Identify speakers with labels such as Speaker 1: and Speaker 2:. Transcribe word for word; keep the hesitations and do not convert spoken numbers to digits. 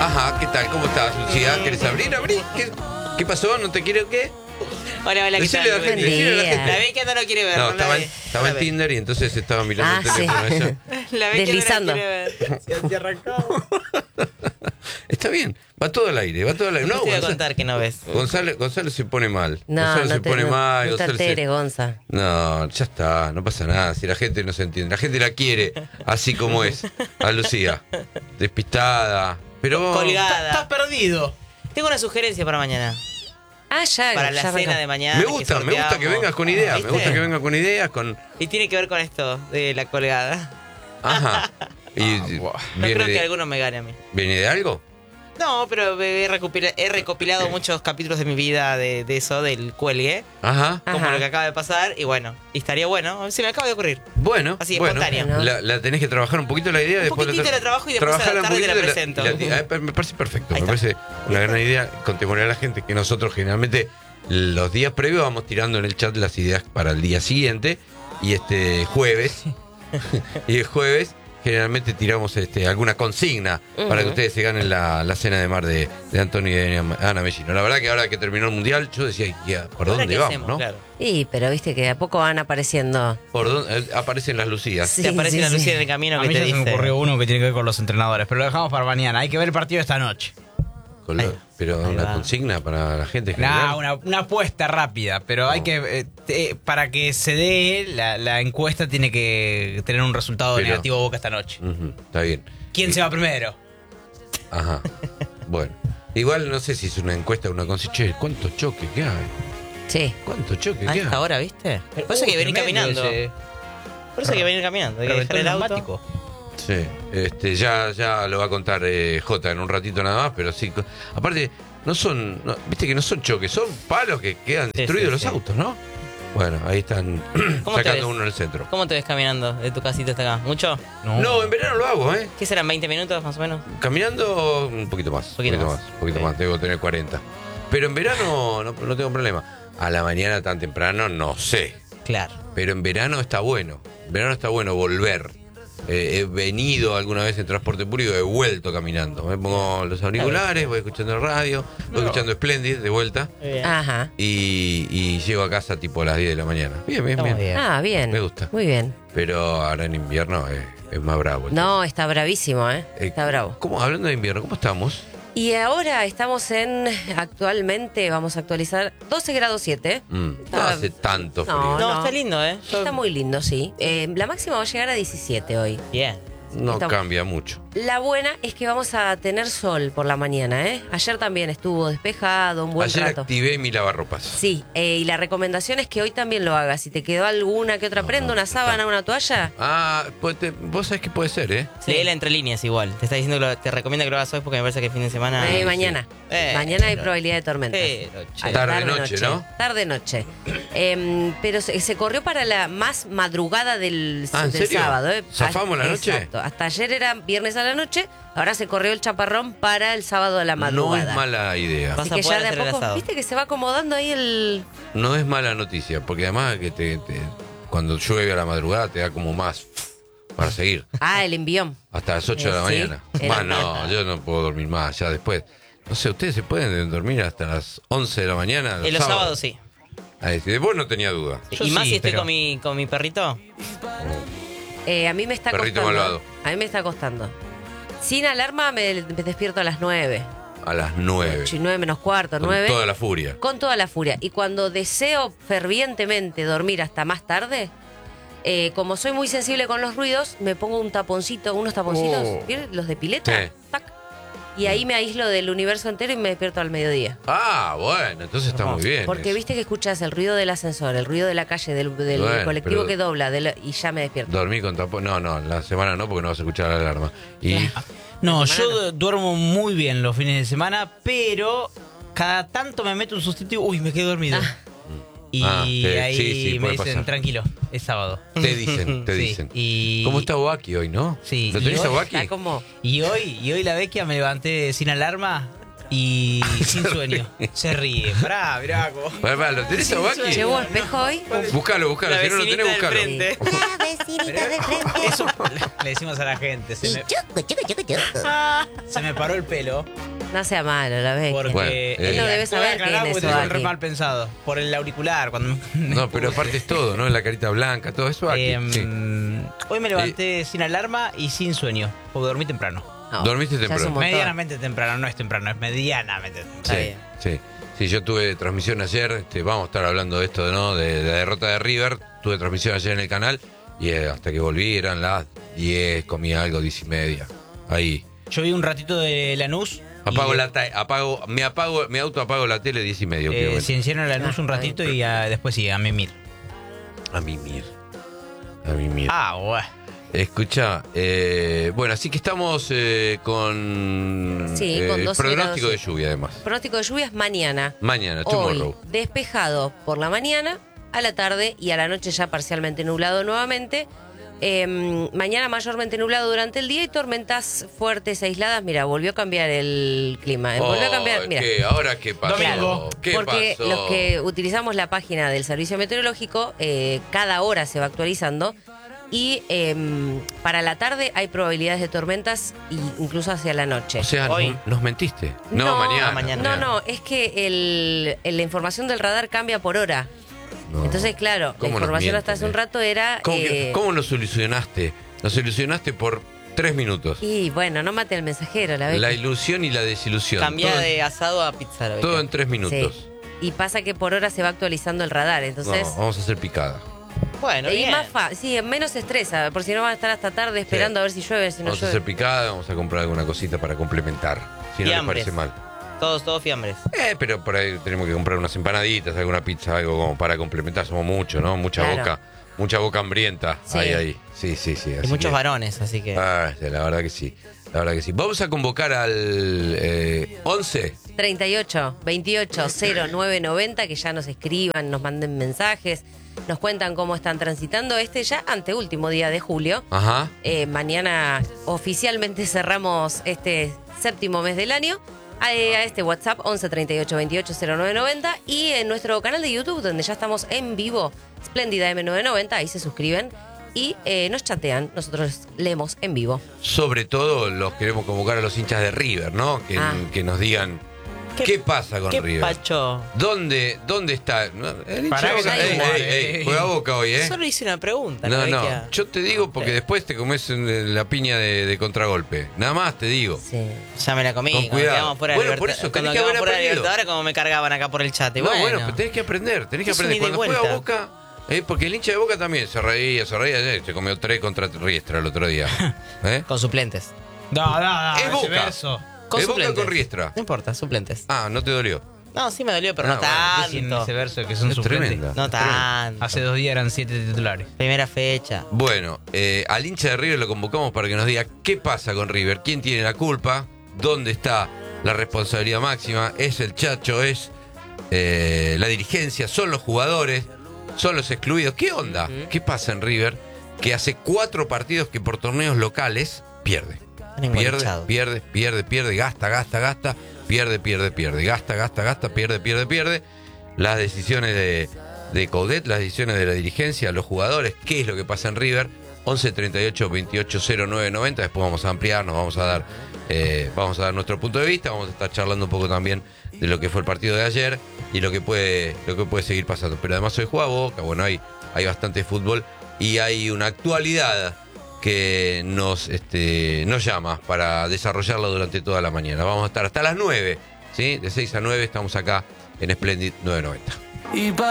Speaker 1: Ajá, ¿qué tal? ¿Cómo estás, Lucía? ¿Querés abrir? ¿Abrir? ¿Qué, ¿Qué pasó? ¿No te quiere o qué?
Speaker 2: Hola, hola, ¿qué
Speaker 1: Decile
Speaker 2: tal?
Speaker 1: a la gente, decile a la gente.
Speaker 2: La Beca no lo quiere ver.
Speaker 1: No,
Speaker 2: la
Speaker 1: estaba, en,
Speaker 2: ve.
Speaker 1: estaba en
Speaker 2: La ve.
Speaker 1: Tinder y entonces estaba mirando
Speaker 3: Ah,
Speaker 1: el teléfono
Speaker 3: sí.
Speaker 1: ella.
Speaker 2: La Beca
Speaker 3: Deslizando.
Speaker 2: no lo quiere ver. Se, se arrancó.
Speaker 1: Está bien, va todo al aire, va todo al aire.
Speaker 2: No
Speaker 1: No,
Speaker 2: te voy a
Speaker 1: Gonzalo,
Speaker 2: contar que no ves.
Speaker 1: Gonzalo, Gonzalo se pone mal.
Speaker 3: No,
Speaker 1: Gonzalo
Speaker 3: no
Speaker 1: se
Speaker 3: te,
Speaker 1: pone
Speaker 3: no,
Speaker 1: mal.
Speaker 3: no te
Speaker 1: Gonzalo se-
Speaker 3: alteres, Gonza.
Speaker 1: No, ya está, no pasa nada. Si la gente no se entiende, la gente la quiere así como es. A Lucía, despistada, pero
Speaker 2: Colgada.
Speaker 4: Estás perdido.
Speaker 2: Tengo una sugerencia para mañana.
Speaker 3: Ah, ya.
Speaker 2: Para la
Speaker 3: ya
Speaker 2: cena
Speaker 3: arrancó.
Speaker 2: de mañana.
Speaker 1: me gusta, me gusta que vengas con ideas, me
Speaker 2: ¿Viste?
Speaker 1: gusta que vengas con ideas, con,
Speaker 2: Y tiene que ver con esto de la colgada.
Speaker 1: ajá. Y
Speaker 4: Ah, buah.
Speaker 2: No
Speaker 1: viene
Speaker 2: creo que
Speaker 1: de,
Speaker 2: alguno me gane a mí.
Speaker 1: ¿viene de algo?
Speaker 2: No, pero he recopilado, he recopilado muchos capítulos de mi vida de, de eso, del cuelgue,
Speaker 1: Ajá.
Speaker 2: como
Speaker 3: Ajá.
Speaker 2: lo que acaba de pasar, y bueno, y estaría bueno, se me acaba de ocurrir.
Speaker 1: Bueno,
Speaker 2: Así,
Speaker 1: bueno,
Speaker 2: espontáneo.
Speaker 1: la, la tenés que trabajar un poquito la idea.
Speaker 2: Un
Speaker 1: después
Speaker 2: poquitito la trabajo y después a la
Speaker 1: trabajarla un
Speaker 2: tarde te la
Speaker 1: poquito y
Speaker 2: presento.
Speaker 1: y la- ah, me parece perfecto,
Speaker 2: Ahí
Speaker 1: me
Speaker 2: está.
Speaker 1: parece una gran idea contemporar a la gente que nosotros generalmente los días previos vamos tirando en el chat las ideas para el día siguiente y este jueves y el jueves generalmente tiramos este alguna consigna para que ustedes se ganen la, la cena de mar de, de Antonio y de Ana Mellino. La verdad que ahora que terminó el mundial yo decía, ya, ¿por
Speaker 2: ¿Ahora
Speaker 1: dónde
Speaker 2: qué
Speaker 1: vamos?
Speaker 2: hacemos?
Speaker 1: ¿No?
Speaker 2: Claro.
Speaker 3: Sí, pero viste que a poco van apareciendo.
Speaker 1: ¿Por dónde? Eh, aparecen las Lucías.
Speaker 3: Sí,
Speaker 2: Te aparece
Speaker 3: sí,
Speaker 2: la
Speaker 3: sí.
Speaker 2: Lucía en el camino
Speaker 4: A
Speaker 2: que
Speaker 4: mí
Speaker 2: te
Speaker 4: ya se me
Speaker 2: dice.
Speaker 4: ocurrió uno que tiene que ver con los entrenadores, pero lo dejamos para mañana. Hay que ver el partido esta noche.
Speaker 1: Con lo-
Speaker 2: Ahí.
Speaker 1: pero
Speaker 2: Ahí
Speaker 1: una
Speaker 2: va.
Speaker 1: consigna para la gente. en general.
Speaker 4: Nah, una, una apuesta rápida, pero hay
Speaker 1: No.
Speaker 4: que. eh, te- para que se dé, la, la encuesta tiene que tener un resultado
Speaker 1: Pero-
Speaker 4: negativo Boca esta noche.
Speaker 1: Ujú, está bien.
Speaker 4: ¿Quién se va primero?
Speaker 1: Ajá. Bueno. Igual no sé si es una encuesta o una consigna. Che, ¿cuántos choques que hay?
Speaker 3: Sí.
Speaker 1: ¿Cuántos choques
Speaker 2: A
Speaker 1: que hay?
Speaker 2: esta hora, ¿viste? Por eso hay que venir
Speaker 4: tremendo
Speaker 2: caminando.
Speaker 4: ese.
Speaker 2: Por eso hay que venir caminando. Hay que
Speaker 4: Reventó
Speaker 2: dejar
Speaker 4: el
Speaker 2: el auto.
Speaker 4: neumático.
Speaker 1: Sí. Este, ya, ya lo va a contar eh, Jota en un ratito nada más, pero sí. co- Aparte, no son. no- Viste que no son choques, son palos que quedan
Speaker 2: Sí,
Speaker 1: destruidos
Speaker 2: sí,
Speaker 1: los
Speaker 2: sí.
Speaker 1: autos, ¿no? Bueno, ahí están
Speaker 2: ¿Cómo te
Speaker 1: sacando
Speaker 2: ves?
Speaker 1: uno en el centro.
Speaker 2: ¿Cómo te ves caminando de tu casita hasta acá? ¿Mucho?
Speaker 1: No, en verano lo hago, ¿eh?
Speaker 2: ¿Qué serán? ¿veinte minutos más o menos?
Speaker 1: Caminando un poquito más. Un
Speaker 2: Poquito
Speaker 1: poquito
Speaker 2: más.
Speaker 1: más. Un poquito
Speaker 2: Sí.
Speaker 1: más. Debo tener cuarenta. Pero en verano no, no tengo problema. A la mañana tan temprano, no sé.
Speaker 2: Claro.
Speaker 1: Pero en verano está bueno. En verano está bueno volver. Eh, he venido alguna vez en transporte público, he vuelto caminando. Me pongo los auriculares, voy escuchando el radio, voy escuchando Splendid de vuelta
Speaker 3: Ajá.
Speaker 1: y, y llego a casa tipo a las diez de la mañana. Bien, bien,
Speaker 2: Estamos
Speaker 1: bien.
Speaker 2: bien.
Speaker 3: Ah, bien.
Speaker 1: Me gusta.
Speaker 3: Muy bien.
Speaker 1: Pero ahora en invierno es, es más bravo. el
Speaker 3: No, está bravísimo, ¿eh?
Speaker 1: tema. Eh,
Speaker 3: Está bravo.
Speaker 1: ¿Cómo, hablando de invierno, ¿cómo estamos?
Speaker 3: Y ahora estamos en, actualmente, vamos a actualizar, doce grados siete.
Speaker 1: Mm, no
Speaker 3: Está-
Speaker 1: hace tanto frío.
Speaker 3: No,
Speaker 2: No,
Speaker 3: no.
Speaker 2: está lindo, ¿eh? Yo-
Speaker 3: Está muy lindo, sí. Eh, la máxima va a llegar a diecisiete hoy.
Speaker 2: Bien.
Speaker 1: No
Speaker 3: está-
Speaker 1: cambia mucho.
Speaker 3: La buena es que vamos a tener sol por la mañana, ¿eh? Ayer también estuvo despejado, un buen
Speaker 1: Ayer
Speaker 3: rato.
Speaker 1: activé mi lavarropas.
Speaker 3: Sí, eh, y la recomendación es que hoy también lo hagas. Si te quedó alguna que otra
Speaker 1: No,
Speaker 3: prenda,
Speaker 1: no,
Speaker 3: una
Speaker 1: está.
Speaker 3: sábana, una toalla.
Speaker 1: Ah, pues te- vos sabés que puede ser, ¿eh?
Speaker 3: Sí.
Speaker 2: Léela entre líneas igual. Te está diciendo que lo- te recomienda que lo hagas hoy porque me parece que el fin de semana.
Speaker 3: Eh,
Speaker 1: sí.
Speaker 3: mañana.
Speaker 2: Eh,
Speaker 3: mañana hay
Speaker 2: pero-
Speaker 3: probabilidad de tormenta.
Speaker 2: Pero, che.
Speaker 3: A la
Speaker 1: Tarde-noche, ¿no?
Speaker 3: Tarde-noche. Em, pero se, se corrió para la más madrugada del,
Speaker 1: Ah, ¿en
Speaker 3: del
Speaker 1: serio?
Speaker 3: sábado. ¿eh?
Speaker 1: ¿Zafamos la noche?
Speaker 3: Exacto. Hasta ayer era viernes a la noche, ahora se corrió el chaparrón para el sábado de la
Speaker 1: No
Speaker 3: madrugada.
Speaker 1: es mala idea.
Speaker 2: Vas
Speaker 3: Así
Speaker 2: a
Speaker 3: que
Speaker 2: poder
Speaker 3: ya de
Speaker 2: hacer el
Speaker 3: a poco,
Speaker 2: asado.
Speaker 3: viste que se va acomodando ahí el...
Speaker 1: No es mala noticia, porque además que te, te- cuando llueve a la madrugada te da como más para seguir.
Speaker 3: Ah, el envión.
Speaker 1: Hasta las ocho de la
Speaker 3: Eh, sí.
Speaker 1: mañana.
Speaker 3: Era-
Speaker 1: Más no, yo no puedo dormir más, ya después. No sé, ¿ustedes se pueden dormir hasta las once de la mañana?
Speaker 2: En los sábados sí.
Speaker 1: Ahí, sí, después no tenía duda.
Speaker 4: Yo
Speaker 2: y más
Speaker 4: sí,
Speaker 2: si estoy
Speaker 4: pero-
Speaker 2: con mi, con mi perrito.
Speaker 3: Eh, a mí me está
Speaker 1: Perrito
Speaker 3: costando.
Speaker 1: malvado.
Speaker 3: A mí me está costando. Sin alarma me, me despierto a las nueve.
Speaker 1: A las nueve.
Speaker 3: ocho y nueve menos cuarto,
Speaker 1: Con
Speaker 3: nueve.
Speaker 1: toda la furia.
Speaker 3: Con toda la furia. Y cuando deseo fervientemente dormir hasta más tarde, eh, como soy muy sensible con los ruidos, me pongo un taponcito, unos taponcitos,
Speaker 1: Oh.
Speaker 3: ¿vieron? Los de pileta.
Speaker 1: Sí.
Speaker 3: Tac. Y ahí me aíslo del universo entero y me despierto al mediodía.
Speaker 1: Ah, bueno, entonces está muy bien.
Speaker 3: Porque
Speaker 1: eso.
Speaker 3: viste que escuchas el ruido del ascensor, el ruido de la calle, del, del
Speaker 1: Bueno,
Speaker 3: colectivo
Speaker 1: pero-
Speaker 3: que dobla, del- y ya me despierto.
Speaker 1: Dormí con tapón. No, no, la semana no, porque no vas a escuchar la alarma. Y
Speaker 4: No,
Speaker 3: La
Speaker 4: yo
Speaker 3: semana
Speaker 4: du- duermo muy bien los fines de semana, pero cada tanto me meto un sustituto. Uy, me quedé dormido.
Speaker 3: Ah.
Speaker 4: Y
Speaker 1: Ah, te-
Speaker 4: ahí
Speaker 1: sí, sí,
Speaker 4: me
Speaker 1: puede
Speaker 4: dicen,
Speaker 1: pasar.
Speaker 4: tranquilo, es sábado.
Speaker 1: te dicen, te
Speaker 4: Sí,
Speaker 1: dicen.
Speaker 4: y-
Speaker 1: ¿Cómo está Oaki hoy, no?
Speaker 4: Sí,
Speaker 1: ¿Lo
Speaker 4: y
Speaker 1: tenés
Speaker 4: hoy
Speaker 1: a Oaki?
Speaker 3: Está como...
Speaker 4: Y hoy, y hoy la vecchia me levanté sin alarma y sin sueño. Se ríe. Pará, mirá cómo.
Speaker 1: Pará, pará, ¿lo tenés a Baki?
Speaker 3: ¿Llevó espejo hoy?
Speaker 1: Buscalo, buscalo.
Speaker 2: La
Speaker 1: Si no lo tenés,
Speaker 2: vecinita del
Speaker 1: buscalo.
Speaker 2: frente.
Speaker 3: La vecinita de frente.
Speaker 4: Eso le decimos a la gente. Se me, se me paró el pelo.
Speaker 3: No sea malo, la vez.
Speaker 4: Porque
Speaker 1: Bueno, eh.
Speaker 4: él
Speaker 3: no debe
Speaker 4: actúa
Speaker 3: saber
Speaker 4: aclarar
Speaker 3: quién es
Speaker 4: porque tengo el re
Speaker 3: Baki.
Speaker 4: mal pensado. Por el auricular. Cuando me-
Speaker 1: No, pero aparte es todo, ¿no? La carita blanca, todo eso aquí.
Speaker 4: Em,
Speaker 1: Sí.
Speaker 4: Hoy me levanté sin alarma y sin sueño. Porque dormí temprano.
Speaker 3: No,
Speaker 1: Dormiste
Speaker 3: ya es un
Speaker 1: temprano.
Speaker 3: montón.
Speaker 4: Medianamente temprano, no es temprano, es medianamente temprano.
Speaker 1: Sí,
Speaker 2: bien.
Speaker 1: sí. Sí, yo tuve transmisión ayer, este, vamos a estar hablando de esto, ¿no? De, de la derrota de River. Tuve transmisión ayer en el canal y eh, hasta que volví eran las diez, comía algo, diez y media. Ahí.
Speaker 4: Yo vi un ratito de Lanús.
Speaker 1: Apago
Speaker 4: y,
Speaker 1: la ta- apago, me apago, me auto apago la tele diez y media.
Speaker 4: eh, Se encierran Lanús un ratito y ah, después sí, a mimir.
Speaker 1: A mimir. A mimir.
Speaker 4: Ah, bueno.
Speaker 1: Escucha, eh, bueno, así que estamos eh, con,
Speaker 3: Sí,
Speaker 1: eh,
Speaker 3: con doce
Speaker 1: pronóstico
Speaker 3: grados.
Speaker 1: de lluvia además.
Speaker 3: Pronóstico de lluvias mañana.
Speaker 1: Mañana,
Speaker 3: Hoy,
Speaker 1: tomorrow.
Speaker 3: despejado por la mañana, a la tarde y a la noche ya parcialmente nublado nuevamente. Eh, mañana mayormente nublado durante el día y tormentas fuertes aisladas. Mira, volvió a cambiar el clima. eh, Volvió a cambiar.
Speaker 1: Oh,
Speaker 3: Mira,
Speaker 1: ¿qué? ¿Ahora qué pasó?
Speaker 4: Domingo.
Speaker 1: ¿Qué
Speaker 3: porque
Speaker 1: pasó?
Speaker 3: los que utilizamos la página del Servicio Meteorológico, eh, cada hora se va actualizando. Y eh, para la tarde hay probabilidades de tormentas e incluso hacia la noche.
Speaker 1: O sea,
Speaker 2: Hoy.
Speaker 1: no- nos mentiste. No,
Speaker 3: No,
Speaker 1: mañana.
Speaker 2: mañana.
Speaker 3: No, no, es que el, el- la información del radar cambia por hora.
Speaker 1: No.
Speaker 3: Entonces, claro, la
Speaker 1: ¿Cómo nos
Speaker 3: información hasta
Speaker 1: mienten,
Speaker 3: hace un
Speaker 1: eh?
Speaker 3: rato era...
Speaker 1: ¿Cómo, que-
Speaker 3: eh,
Speaker 1: cómo lo solucionaste? Lo solucionaste por tres minutos.
Speaker 3: Y bueno, no mate al mensajero, la verdad.
Speaker 1: La ilusión y la desilusión.
Speaker 2: Cambia
Speaker 1: todo,
Speaker 2: de asado a pizza. la
Speaker 1: todo
Speaker 2: beca.
Speaker 1: en tres minutos.
Speaker 3: Sí. Y pasa que por hora se va actualizando el radar, entonces...
Speaker 1: No, vamos a hacer picada.
Speaker 2: Bueno,
Speaker 3: y
Speaker 2: bien.
Speaker 3: más fácil, sí, menos estresa, por si no van a estar hasta tarde esperando a ver si llueve, si no
Speaker 1: Vamos a hacer
Speaker 3: llueve.
Speaker 1: picada, vamos a comprar alguna cosita para complementar. Si no le
Speaker 2: Fiambres.
Speaker 1: parece mal.
Speaker 2: Todos, todos fiambres.
Speaker 1: Eh, pero por ahí tenemos que comprar unas empanaditas, alguna pizza, algo como para complementar. Somos muchos, ¿no? Mucha
Speaker 3: Claro.
Speaker 1: boca, mucha boca hambrienta.
Speaker 3: Sí.
Speaker 1: Ahí, ahí. Sí, sí, sí.
Speaker 2: Y
Speaker 1: así
Speaker 2: muchos
Speaker 1: que-
Speaker 2: varones, así que.
Speaker 1: Ah, sí, la verdad que sí. La verdad que sí. Vamos a convocar al eh, once.
Speaker 3: treinta y ocho, veintiocho, cero nueve noventa, que ya nos escriban, nos manden mensajes, nos cuentan cómo están transitando este ya anteúltimo día de julio.
Speaker 1: Ajá.
Speaker 3: Eh, mañana oficialmente cerramos este séptimo mes del año. A, eh, a este WhatsApp once treinta y ocho veintiocho cero nueve noventa y en nuestro canal de YouTube donde ya estamos en vivo, Espléndida M novecientos noventa, ahí se suscriben y eh, nos chatean, nosotros leemos en vivo.
Speaker 1: Sobre todo los queremos convocar a los hinchas de River, ¿no? Que,
Speaker 3: Ah.
Speaker 1: que nos digan qué,
Speaker 2: ¿Qué-
Speaker 1: pasa con
Speaker 2: ¿Qué
Speaker 1: River.
Speaker 2: pacho?
Speaker 1: ¿Dónde, ¿Dónde está? No, el hincha
Speaker 4: Pará
Speaker 1: de
Speaker 4: que
Speaker 1: Boca,
Speaker 3: se
Speaker 1: ey,
Speaker 3: muere,
Speaker 1: ey, ey,
Speaker 4: eh.
Speaker 1: juega Boca hoy, ¿eh?
Speaker 2: Solo hice una pregunta.
Speaker 1: No,
Speaker 2: ¿no?
Speaker 1: no,
Speaker 2: Que-
Speaker 1: yo te digo porque
Speaker 2: Ok.
Speaker 1: después te comes en la piña de, de contragolpe. Nada más te digo.
Speaker 3: Sí.
Speaker 2: Ya me la comí.
Speaker 1: Con
Speaker 2: cuando
Speaker 1: cuidado.
Speaker 2: quedamos fuera de
Speaker 1: Bueno,
Speaker 2: Libertad-
Speaker 1: por eso, tenés
Speaker 2: cuando
Speaker 1: que haber
Speaker 2: quedamos fuera de
Speaker 1: aprendido.
Speaker 2: Libertadores, como me cargaban acá por el chat. Y
Speaker 1: No,
Speaker 2: bueno,
Speaker 1: bueno, pero tenés que aprender, tenés que
Speaker 2: Es un
Speaker 1: aprender.
Speaker 2: ida y
Speaker 1: Cuando juega
Speaker 2: vuelta.
Speaker 1: Boca, eh, porque el hincha de Boca también se reía, se reía, eh, se comió tres contra Riestra el otro día. ¿Eh?
Speaker 2: con suplentes.
Speaker 4: No, no, no,
Speaker 1: Es
Speaker 4: ese
Speaker 1: Boca.
Speaker 4: verso.
Speaker 2: Con
Speaker 1: ¿Es Boca
Speaker 2: suplentes.
Speaker 1: con Riestra?
Speaker 2: No importa, suplentes.
Speaker 1: Ah, no te dolió.
Speaker 2: No, sí me dolió, pero
Speaker 1: Ah,
Speaker 2: no
Speaker 1: bueno,
Speaker 4: Decían
Speaker 2: tanto.
Speaker 4: ese verso que son
Speaker 1: Es
Speaker 4: suplentes.
Speaker 1: tremenda.
Speaker 2: No tanto.
Speaker 4: Hace dos días eran siete titulares.
Speaker 2: Primera fecha.
Speaker 1: Bueno, eh, al hincha de River lo convocamos para que nos diga qué pasa con River, quién tiene la culpa, dónde está la responsabilidad máxima, es el Chacho, es eh, la dirigencia, son los jugadores, son los excluidos. ¿Qué onda? ¿Qué pasa en River? Que hace cuatro partidos que por torneos locales pierde.
Speaker 2: Están
Speaker 1: Pierde,
Speaker 2: enganchados.
Speaker 1: pierde, pierde, pierde, gasta, gasta, gasta, pierde, pierde, pierde, gasta, gasta, gasta, pierde, pierde, pierde. Las decisiones de, de Coudet, las decisiones de la dirigencia, los jugadores, qué es lo que pasa en River. once treinta y ocho veintiocho cero nueve noventa. Después vamos a ampliar, nos vamos a dar, eh, vamos a dar nuestro punto de vista. Vamos a estar charlando un poco también de lo que fue el partido de ayer y lo que puede, lo que puede seguir pasando. Pero además hoy juega Boca, bueno, hay, hay bastante fútbol y hay una actualidad que nos, este, nos llama para desarrollarla durante toda la mañana. Vamos a estar hasta las nueve, ¿sí? De seis a nueve estamos acá en Splendid nueve noventa.